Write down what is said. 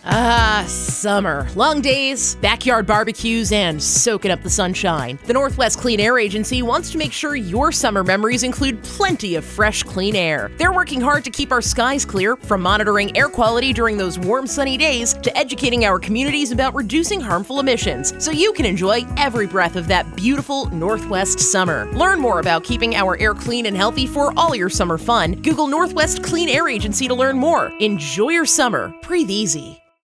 Ah, summer. Long days, backyard barbecues, and soaking up the sunshine. The Northwest Clean Air Agency wants to make sure your summer memories include plenty of fresh, clean air. They're working hard to keep our skies clear, from monitoring air quality during those warm, sunny days to educating our communities about reducing harmful emissions, so you can enjoy every breath of that beautiful Northwest summer. Learn more about keeping our air clean and healthy for all your summer fun. Google Northwest Clean Air Agency to learn more. Enjoy your summer. Breathe easy.